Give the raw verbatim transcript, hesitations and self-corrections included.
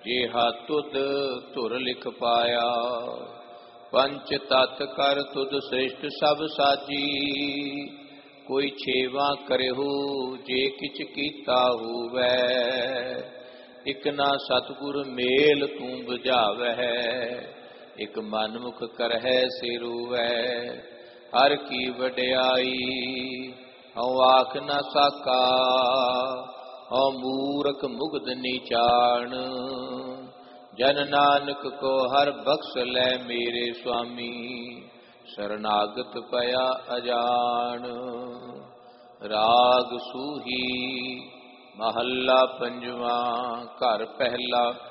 जेहा तुद धुर लिख पाया, पंच तत् कर तुद श्रेष्ठ सब साजी। कोई छेवा करहु जे किछ कीता होवै, इक ना सतगुर मेल तू बुझावै। इक मनमुख करहै सिरुवै, हर की वड्याई हऊँ आख न साका। हऊँ मूरख मुग्ध नीचान, जन नानक को हर बख्श लै मेरे स्वामी। शरणागत पया अजान। राग सूही महला पंजवा, घर पहला।